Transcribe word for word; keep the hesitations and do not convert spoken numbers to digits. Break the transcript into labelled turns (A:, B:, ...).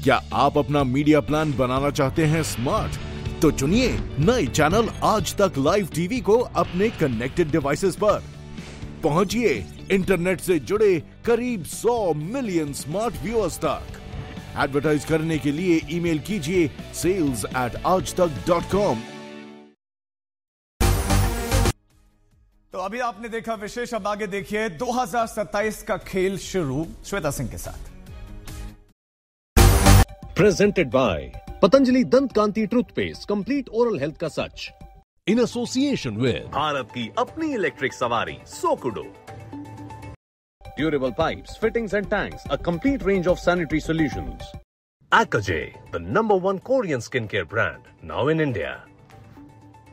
A: क्या आप अपना मीडिया प्लान बनाना चाहते हैं स्मार्ट? तो चुनिए नए चैनल आज तक लाइव टीवी को अपने कनेक्टेड डिवाइसेस पर। पहुंचिए इंटरनेट से जुड़े करीब सौ मिलियन स्मार्ट व्यूअर्स तक। एडवर्टाइज करने के लिए ईमेल कीजिए सेल्स एट आज तक डॉट कॉम।
B: तो अभी आपने देखा विशेष, अब आगे देखिए दो हज़ार सत्ताईस का खेल शुरू श्वेता सिंह के साथ।
C: Presented by Patanjali Dant Kanti Toothpaste, complete oral health का सच। In association with
D: भारत की अपनी इलेक्ट्रिक सवारी सोकुडो।
C: Durable pipes, fittings and tanks, a complete range of sanitary solutions.
D: Akaje, the number one Korean skincare brand, now in India.